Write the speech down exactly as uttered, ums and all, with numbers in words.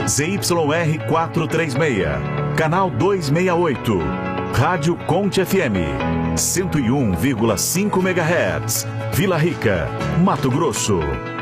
Z Y R quatrocentos e trinta e seis, canal duzentos e sessenta e oito. Rádio Conte F M, cento e um vírgula cinco megahertz, Vila Rica, Mato Grosso.